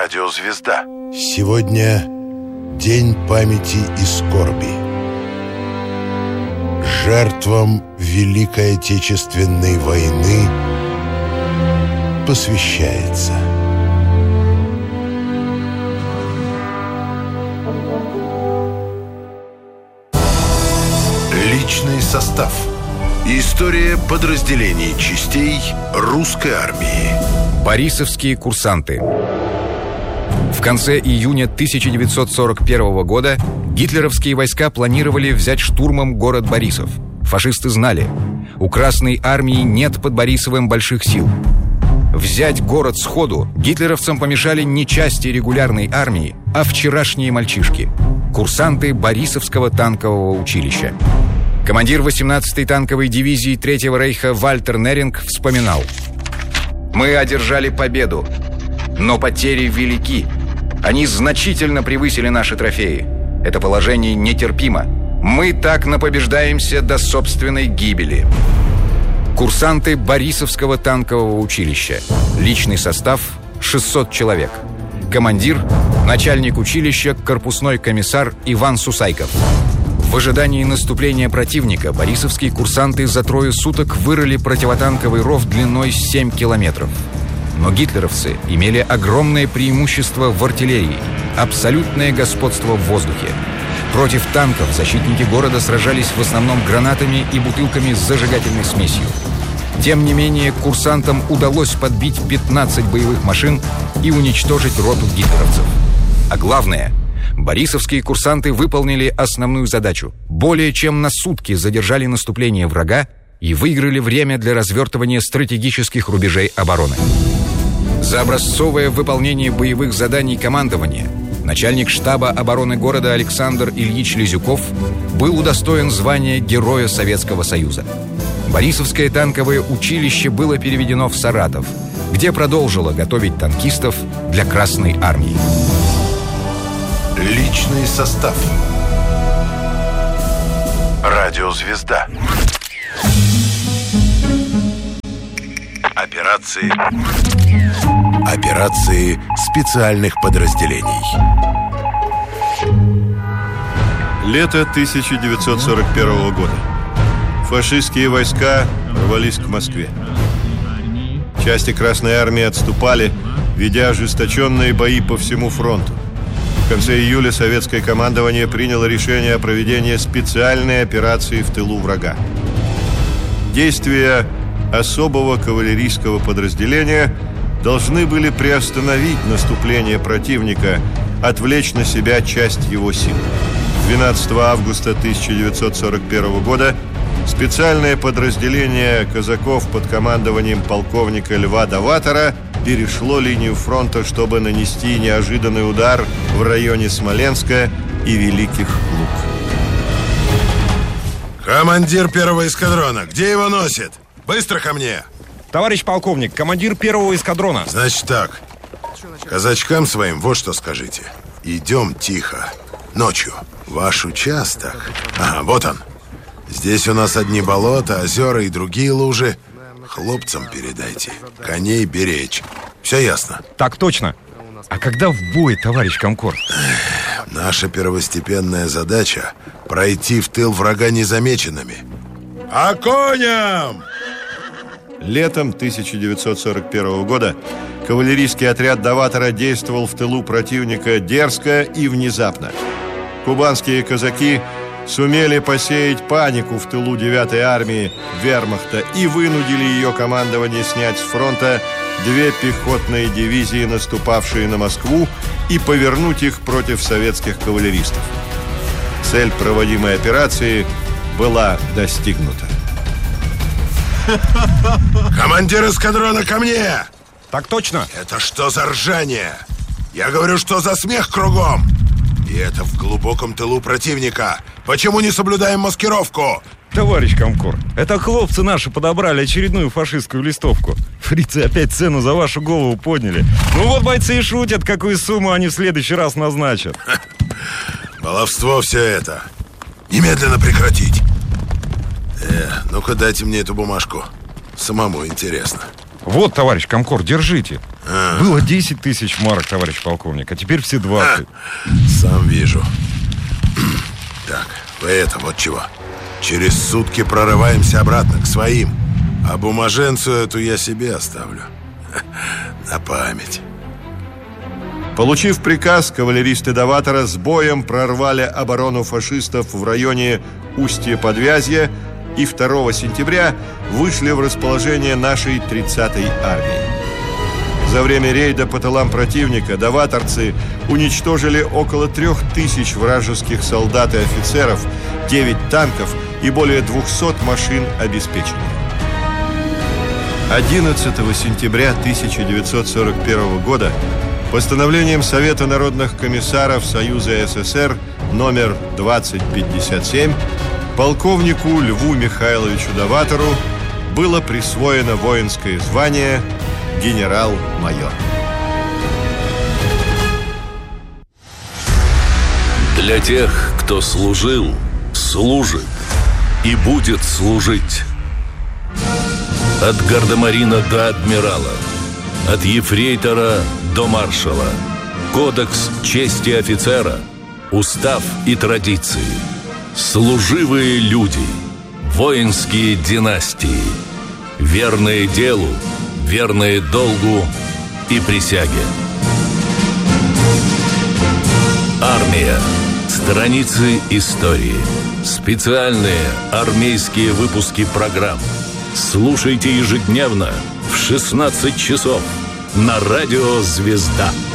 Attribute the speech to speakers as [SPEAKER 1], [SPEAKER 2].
[SPEAKER 1] Радиозвезда.
[SPEAKER 2] Сегодня день памяти и скорби. Жертвам Великой Отечественной войны посвящается. Личный состав. История подразделений частей русской армии.
[SPEAKER 3] Борисовские курсанты. В конце июня 1941 года гитлеровские войска планировали взять штурмом город Борисов. Фашисты знали, у Красной армии нет под Борисовым больших сил. Взять город сходу гитлеровцам помешали не части регулярной армии, а вчерашние мальчишки – курсанты Борисовского танкового училища. Командир 18-й танковой дивизии Третьего рейха Вальтер Неринг вспоминал: «Мы одержали победу, но потери велики. Они значительно превысили наши трофеи. Это положение нетерпимо. Мы так напобеждаемся до собственной гибели». Курсанты Борисовского танкового училища. Личный состав – 600 человек. Командир – начальник училища, корпусной комиссар Иван Сусайков. В ожидании наступления противника борисовские курсанты за 3 суток вырыли противотанковый ров длиной 7 километров. Но гитлеровцы имели огромное преимущество в артиллерии, абсолютное господство в воздухе. Против танков защитники города сражались в основном гранатами и бутылками с зажигательной смесью. Тем не менее, курсантам удалось подбить 15 боевых машин и уничтожить роту гитлеровцев. А главное, борисовские курсанты выполнили основную задачу. Более чем на сутки задержали наступление врага и выиграли время для развертывания стратегических рубежей обороны. За образцовое выполнение боевых заданий командования начальник штаба обороны города Александр Ильич Лизюков был удостоен звания Героя Советского Союза. Борисовское танковое училище было переведено в Саратов, где продолжило готовить танкистов для Красной армии.
[SPEAKER 2] Личный состав.
[SPEAKER 1] Радиозвезда. Операции специальных подразделений.
[SPEAKER 4] Лето 1941 года. Фашистские войска рвались к Москве. Части Красной армии отступали, ведя ожесточенные бои по всему фронту. В конце июля советское командование приняло решение о проведении специальной операции в тылу врага. Действия особого кавалерийского подразделения должны были приостановить наступление противника, отвлечь на себя часть его сил. 12 августа 1941 года специальное подразделение казаков под командованием полковника Льва Даватора перешло линию фронта, чтобы нанести неожиданный удар в районе Смоленска и Великих Луг.
[SPEAKER 2] Командир 1-го эскадрона, где его носит? Быстро ко мне!
[SPEAKER 5] Товарищ полковник, командир 1-го эскадрона.
[SPEAKER 2] Значит так, казачкам своим вот что скажите. Идем тихо, ночью. Ваш участок. Ага, вот он. Здесь у нас одни болота, озера и другие лужи. Хлопцам передайте. Коней беречь. Все ясно?
[SPEAKER 5] Так точно. А когда в бой, товарищ комкор?
[SPEAKER 2] Наша первостепенная задача — пройти в тыл врага незамеченными. А коням!
[SPEAKER 4] Летом 1941 года кавалерийский отряд Даватора действовал в тылу противника дерзко и внезапно. Кубанские казаки сумели посеять панику в тылу 9-й армии вермахта и вынудили ее командование снять с фронта 2 пехотные дивизии, наступавшие на Москву, и повернуть их против советских кавалеристов. Цель проводимой операции была достигнута.
[SPEAKER 2] Командир эскадрона, ко мне!
[SPEAKER 5] Так точно.
[SPEAKER 2] Это что за ржание? Я говорю, что за смех кругом? И это в глубоком тылу противника. Почему не соблюдаем маскировку?
[SPEAKER 5] Товарищ комкор, это хлопцы наши подобрали очередную фашистскую листовку. Фрицы опять цену за вашу голову подняли. Ну вот бойцы и шутят, какую сумму они в следующий раз назначат.
[SPEAKER 2] Баловство все это. Немедленно прекратить. Ну-ка дайте мне эту бумажку. Самому интересно.
[SPEAKER 5] Вот, товарищ комкор, держите. Было 10 тысяч марок, товарищ полковник, а теперь все 20.
[SPEAKER 2] Сам вижу. Так, вы это вот чего. Через сутки прорываемся обратно к своим. А бумаженцу эту я себе оставлю. На память.
[SPEAKER 4] Получив приказ, кавалеристы Доватора с боем прорвали оборону фашистов в районе Устья-Подвязья и 2 сентября вышли в расположение нашей 30-й армии. За время рейда по тылам противника доваторцы уничтожили около 3000 вражеских солдат и офицеров, 9 танков и более 200 машин обеспечения. 11 сентября 1941 года постановлением Совета народных комиссаров Союза СССР номер 2057 полковнику Льву Михайловичу Доватору было присвоено воинское звание генерал-майор.
[SPEAKER 6] Для тех, кто служил, служит и будет служить. От гардемарина до адмирала, от ефрейтора до маршала. Кодекс чести офицера, устав и традиции. Служивые люди, воинские династии, верные делу, верные долгу и присяге. Армия. Страницы истории. Специальные армейские выпуски программ. Слушайте ежедневно в 16 часов на радио «Звезда».